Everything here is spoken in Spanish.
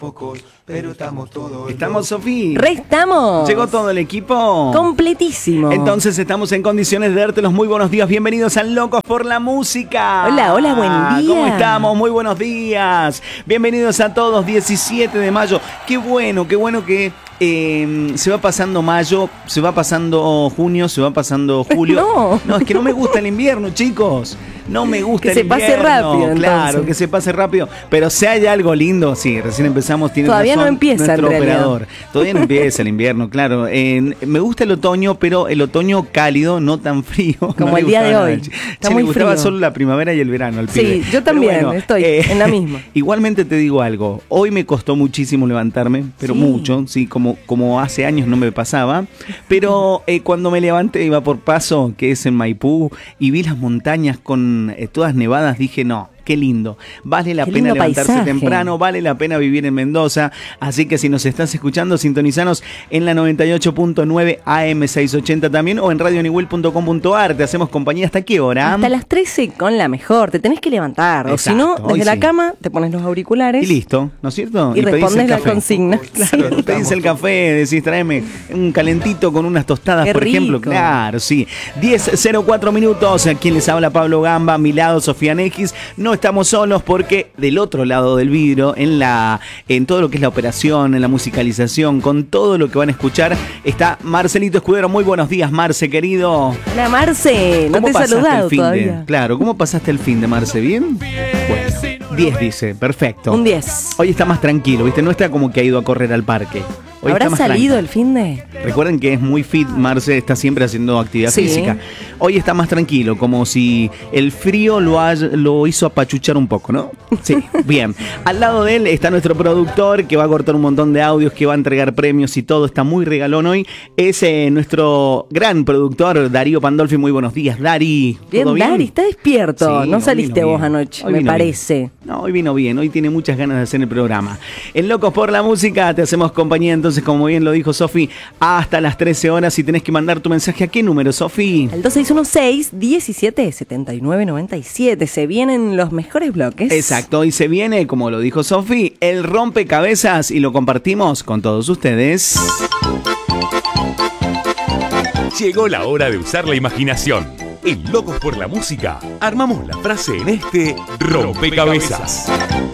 Pocos, pero estamos todos. ¿Estamos, Sofía? ¡Restamos! ¿Llegó todo el equipo? Completísimo. Entonces estamos en condiciones de darte los muy buenos días. Bienvenidos a Locos por la Música. Hola, hola, buen día. ¿Cómo estamos? Muy buenos días. Bienvenidos a todos, 17 de mayo. Qué bueno que se va pasando mayo, se va pasando junio, se va pasando julio. No, es que no me gusta el invierno, chicos. No me gusta el invierno. Que se pase rápido, claro, entonces. Que se pase rápido. Pero si hay algo lindo, sí, recién empezamos. Tiene Todavía razón, no empieza nuestro en realidad. operador. Todavía no empieza el invierno, claro. Me gusta el otoño, pero el otoño cálido, no tan frío. Como no el día de hoy. Está muy frío. Le gustaba solo la primavera y el verano al pibe. Sí, yo también, bueno, estoy en la misma. Igualmente te digo algo. Hoy me costó muchísimo levantarme, pero mucho, sí, como hace años no me pasaba. Pero cuando me levanté, iba por Paso, que es en Maipú, y vi las montañas con todas nevadas, dije no. Qué lindo. Vale la pena levantarse temprano, vale la pena vivir en Mendoza. Así que si nos estás escuchando, sintonizanos en la 98.9 AM680 también o en radioniwil.com.ar. Te hacemos compañía ¿hasta qué hora? Hasta las 13 con la mejor. Te tenés que levantar. Exacto, o si no, desde la cama te pones los auriculares. Y listo, ¿no es cierto? Y respondes la consigna. Claro, pedís el café, decís tráeme un calentito con unas tostadas, por ejemplo. Claro, sí. 10:04 minutos. Quien les habla, Pablo Gamba. A mi lado, Sofía Nejis. No estamos solos porque del otro lado del vidrio, en todo lo que es la operación, en la musicalización, con todo lo que van a escuchar, está Marcelito Escudero. Muy buenos días, Marce, querido. Hola, Marce. No te he saludado todavía. Claro, ¿cómo pasaste el fin de, Marce? ¿Bien? Bueno, 10 dice, perfecto. Un 10. Hoy está más tranquilo, ¿viste? No está como que ha ido a correr al parque. Hoy ¿habrá salido el fin de? Recuerden que es muy fit, Marce está siempre haciendo actividad física. Hoy está más tranquilo, como si el frío lo hizo apachuchar un poco, ¿no? Sí, bien. Al lado de él está nuestro productor, que va a cortar un montón de audios, que va a entregar premios y todo. Está muy regalón hoy. Es nuestro gran productor, Darío Pandolfi. Muy buenos días, Dari. ¿Todo bien? Dari, está despierto. Sí, no saliste vos anoche, me parece. Bien. No, hoy vino bien. Hoy tiene muchas ganas de hacer el programa. En Locos por la Música te hacemos compañía, entonces, como bien lo dijo Sofi, hasta las 13 horas y tenés que mandar tu mensaje. ¿A qué número, Sofi? Al 2616-177997. Se vienen los mejores bloques. Exacto, y se viene, como lo dijo Sofi, el rompecabezas y lo compartimos con todos ustedes. Llegó la hora de usar la imaginación. En Locos por la Música armamos la frase en este rompecabezas.